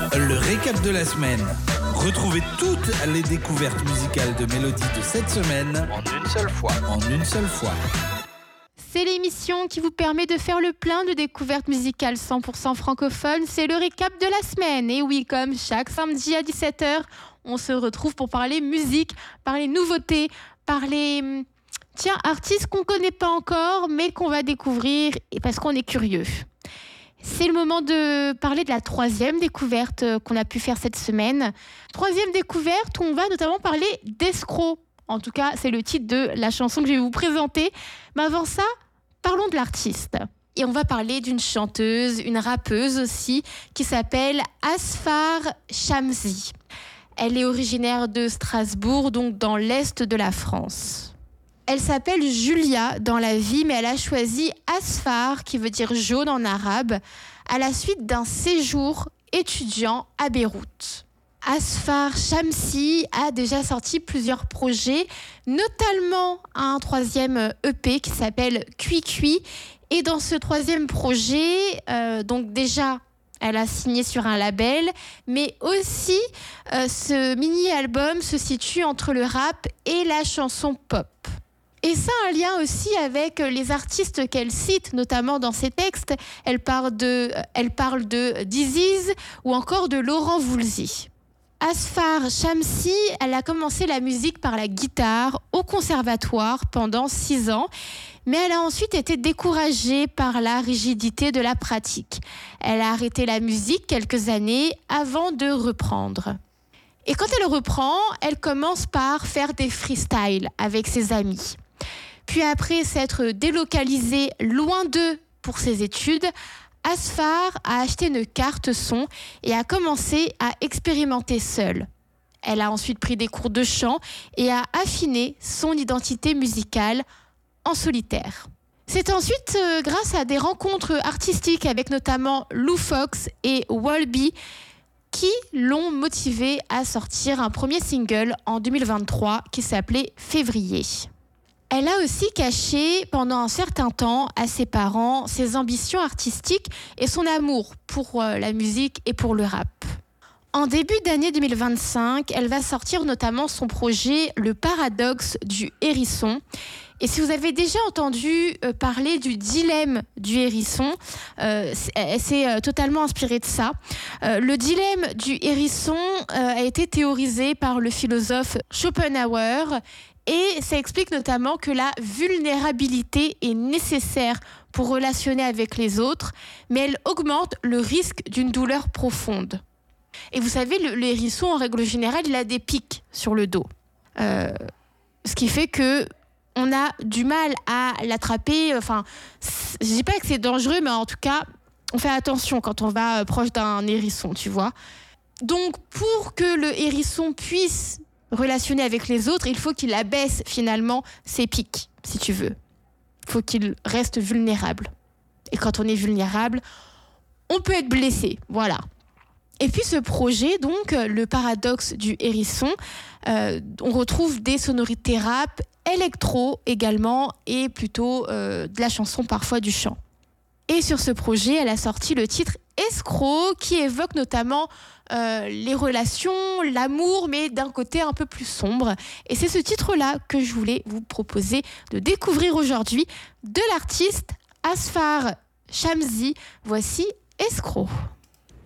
Le récap de la semaine. Retrouvez toutes les découvertes musicales de Mélodie de cette semaine En une seule fois. C'est l'émission qui vous permet de faire le plein de découvertes musicales 100% francophones. C'est le récap de la semaine. Et oui, comme chaque samedi à 17h, on se retrouve pour parler musique, parler nouveautés, parler artistes qu'on ne connaît pas encore, mais qu'on va découvrir parce qu'on est curieux. C'est le moment de parler de la troisième découverte qu'on a pu faire cette semaine. Troisième découverte où on va notamment parler d'escrocs. En tout cas, c'est le titre de la chanson que je vais vous présenter. Mais avant ça, parlons de l'artiste. Et on va parler d'une chanteuse, une rappeuse aussi, qui s'appelle Asfar Shamsi. Elle est originaire de Strasbourg, donc dans l'est de la France. Elle s'appelle Julia dans la vie, mais elle a choisi Asfar, qui veut dire jaune en arabe, à la suite d'un séjour étudiant à Beyrouth. Asfar Shamsi a déjà sorti plusieurs projets, notamment un troisième EP qui s'appelle Cui Cui. Et dans ce troisième projet, donc déjà, elle a signé sur un label, mais aussi ce mini-album se situe entre le rap et la chanson pop. Et ça a un lien aussi avec les artistes qu'elle cite, notamment dans ses textes. Elle parle de Disease ou encore de Laurent Voulzy. Asfar Shamsi, elle a commencé la musique par la guitare au conservatoire pendant 6 ans, mais elle a ensuite été découragée par la rigidité de la pratique. Elle a arrêté la musique quelques années avant de reprendre. Et quand elle reprend, elle commence par faire des freestyles avec ses amis. Puis après s'être délocalisée loin d'eux pour ses études, Asfar a acheté une carte son et a commencé à expérimenter seule. Elle a ensuite pris des cours de chant et a affiné son identité musicale en solitaire. C'est ensuite grâce à des rencontres artistiques avec notamment Lou Fox et Walby qui l'ont motivée à sortir un premier single en 2023 qui s'appelait Février. Elle a aussi caché pendant un certain temps à ses parents ses ambitions artistiques et son amour pour la musique et pour le rap. En début d'année 2025, elle va sortir notamment son projet Le Paradoxe du Hérisson. Et si vous avez déjà entendu parler du dilemme du hérisson, c'est totalement inspiré de ça. Le dilemme du hérisson a été théorisé par le philosophe Schopenhauer. Et ça explique notamment que la vulnérabilité est nécessaire pour relationner avec les autres, mais elle augmente le risque d'une douleur profonde. Et vous savez, le hérisson, en règle générale, il a des pics sur le dos. Ce qui fait qu'on a du mal à l'attraper. Enfin, je ne dis pas que c'est dangereux, mais en tout cas, on fait attention quand on va proche d'un hérisson, tu vois. Donc, pour que le hérisson puisse relationner avec les autres, il faut qu'il abaisse finalement ses pics, si tu veux. Il faut qu'il reste vulnérable. Et quand on est vulnérable, on peut être blessé, voilà. Et puis ce projet, donc, le paradoxe du hérisson, on retrouve des sonorités rap, électro également, et plutôt de la chanson, parfois du chant. Et sur ce projet, elle a sorti le titre Escroc, qui évoque notamment les relations, l'amour, mais d'un côté un peu plus sombre. Et c'est ce titre-là que je voulais vous proposer de découvrir aujourd'hui de l'artiste Asfar Shamsi. Voici Escroc.